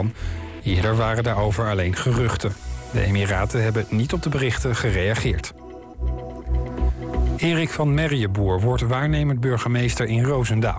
kan. Eerder waren daarover alleen geruchten. De Emiraten hebben niet op de berichten gereageerd. Erik van Merjeboer wordt waarnemend burgemeester in Roosendaal.